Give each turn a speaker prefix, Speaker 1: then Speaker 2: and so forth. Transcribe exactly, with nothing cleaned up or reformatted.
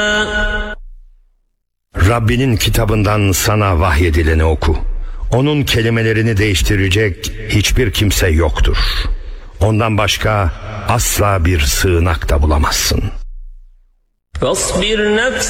Speaker 1: Rabbinin kitabından sana vahyedileni oku. Onun kelimelerini değiştirecek hiçbir kimse yoktur. Ondan başka asla bir sığınak da bulamazsın.
Speaker 2: فاصبر نفسك